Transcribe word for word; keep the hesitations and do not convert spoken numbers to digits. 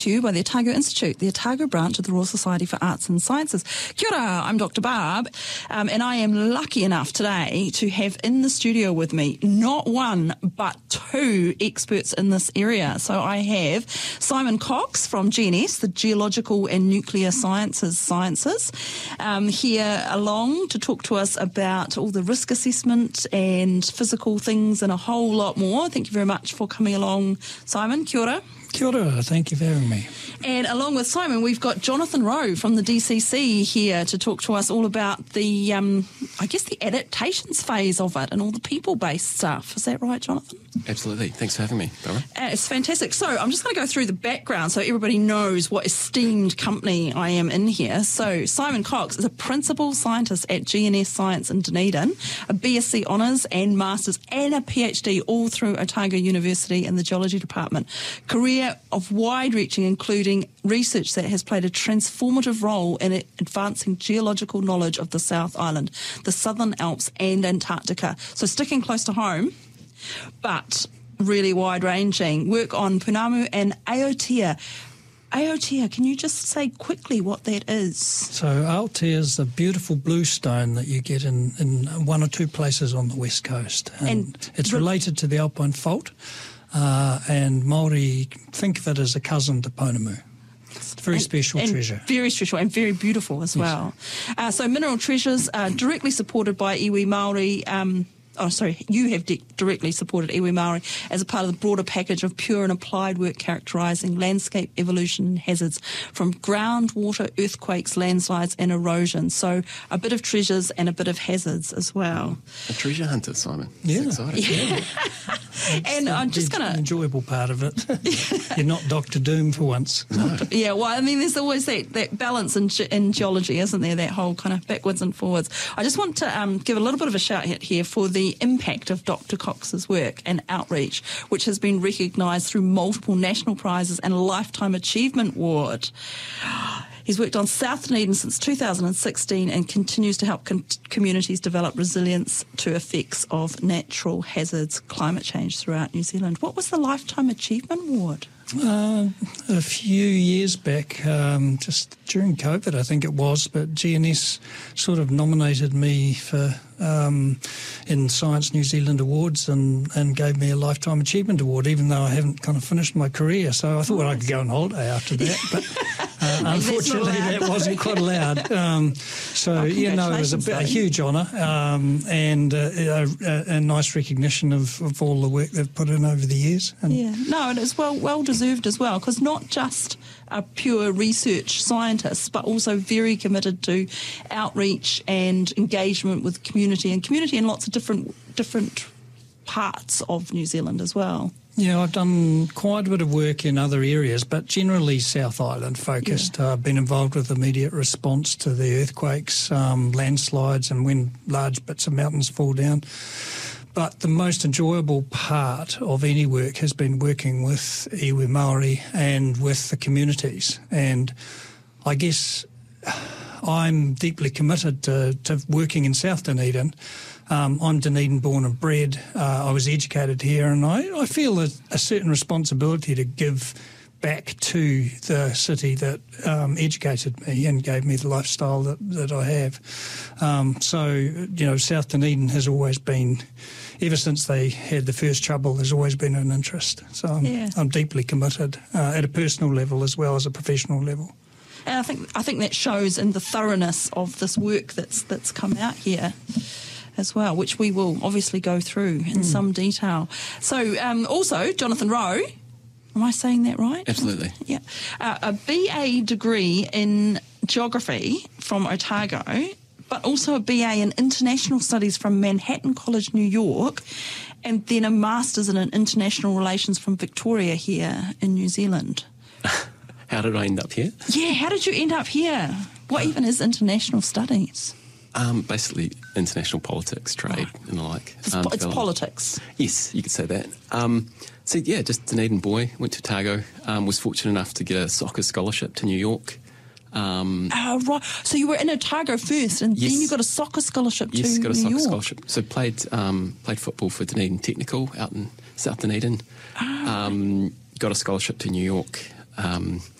to you by the Otago Institute, the Otago branch of the Royal Society for Arts and Sciences. Kia ora, I'm Doctor Barb, um, and I am lucky enough today to have in the studio with me not one but two experts in this area. So I have Simon Cox from G N S, the Geological and Nuclear Sciences Sciences, um, here along to talk to us about all the risk assessment and physical things and a whole lot more. Thank you very much for coming along, Simon. Kia ora. Kia ora, thank you for having me. And along with Simon, we've got Jonathan Rowe from the D C C here to talk to us all about the, um, I guess, the adaptations phase of it and all the people-based stuff. Is that right, Jonathan? Absolutely. Thanks for having me, Barbara. Uh, it's fantastic. So I'm just going to go through the background so everybody knows what esteemed company I am in here. So Simon Cox is a principal scientist at G N S Science in Dunedin, a B S c Honours and Masters and a PhD all through Otago University in the Geology Department. Career of wide-reaching, including research that has played a transformative role in advancing geological knowledge of the South Island, the Southern Alps and Antarctica. So sticking close to home, but really wide-ranging. Work on Pounamu and Aotea. Aotea, can you just say quickly what that is? So Aotea is the beautiful blue stone that you get in, in one or two places on the west coast. And, and it's related to the Alpine Fault. Uh, and Māori think of it as a cousin to Pounamu. It's a very and, special and treasure. Very special and very beautiful as well. Yes. Uh, so Mineral Treasures are directly supported by iwi Māori. Um, oh, sorry, you have di- directly supported iwi Māori as a part of the broader package of pure and applied work characterising landscape evolution and hazards from groundwater, earthquakes, landslides and erosion. So a bit of treasures and a bit of hazards as well. A treasure hunter, Simon. Yeah. It's exciting. Yeah. And the, I'm just going to... enjoyable part of it. You're not Doctor Doom for once. No. Yeah, well, I mean, there's always that, that balance in, ge- in geology, isn't there? That whole kind of backwards and forwards. I just want to um, give a little bit of a shout out here for the impact of Doctor Cox's work and outreach, which has been recognised through multiple national prizes and a Lifetime Achievement Award. He's worked on South Dunedin since two thousand sixteen and continues to help con- communities develop resilience to effects of natural hazards, climate change throughout New Zealand. What was the Lifetime Achievement Award? Uh, a few years back, um, just during COVID, I think it was, but G N S sort of nominated me for um, in Science New Zealand Awards and, and gave me a Lifetime Achievement Award, even though I haven't kind of finished my career. So I thought I could go on holiday after that, but uh, unfortunately that wasn't quite allowed. Um, so, oh, you know, it was a, bit, a huge honour um, and uh, a, a, a nice recognition of, of all the work they've put in over the years. And yeah, no, and it's well well deserved as well, because not just a pure research scientist, but also very committed to outreach and engagement with community and community in lots of different different parts of New Zealand as well. Yeah, I've done quite a bit of work in other areas, but generally South Island focused. Yeah. Uh, I've been involved with immediate response to the earthquakes, um, landslides, and when large bits of mountains fall down. But the most enjoyable part of any work has been working with iwi Māori and with the communities. And I guess I'm deeply committed to, to working in South Dunedin. Um, I'm Dunedin born and bred. Uh, I was educated here, and I, I feel a, a certain responsibility to give back to the city that um, educated me and gave me the lifestyle that, that I have. Um, so, you know, South Dunedin has always been, ever since they had the first trouble, there's always been an interest. So I'm, yeah. I'm deeply committed uh, at a personal level as well as a professional level. And I think I think that shows in the thoroughness of this work that's that's come out here as well, which we will obviously go through in mm. some detail. So um, also, Jonathan Rowe, am I saying that right? Absolutely. Yeah. Uh, a B A degree in geography from Otago, but also a B A in international studies from Manhattan College, New York, and then a master's in international relations from Victoria here in New Zealand. How did I end up here? Yeah, how did you end up here? What uh, even is international studies? Um, basically, international politics, trade, oh. and the like. It's, um, it's politics. Yes, you could say that. Um, so, yeah, just Dunedin boy, went to Otago, um, was fortunate enough to get a soccer scholarship to New York. Um, oh, right. So you were in Otago first, and yes. then you got a soccer scholarship yes, to New York. Yes, got a soccer York. scholarship. So played um, played football for Dunedin Technical out in South Dunedin. Ah. Um, got a scholarship to New York. um,